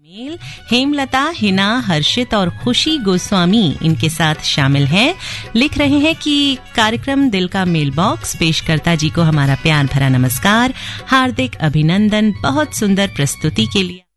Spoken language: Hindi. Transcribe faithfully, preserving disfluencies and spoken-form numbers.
मेल हेमलता, हिना, हर्षित और खुशी गोस्वामी इनके साथ शामिल हैं। लिख रहे हैं कि कार्यक्रम दिल का मेल बॉक्स पेशकर्ता जी को हमारा प्यार भरा नमस्कार, हार्दिक अभिनंदन बहुत सुंदर प्रस्तुति के लिए।